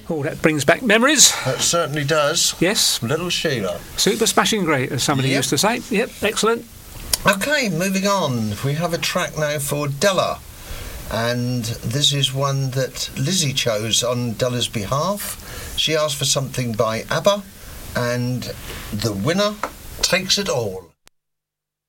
Oh, that brings back memories. That certainly does. Yes. Little Sheila. Super smashing great, as somebody Yep. used to say. Yep, excellent. Okay, moving on. We have a track now for Della. And this is one that Lizzie chose on Della's behalf. She asked for something by ABBA. And the winner takes it all.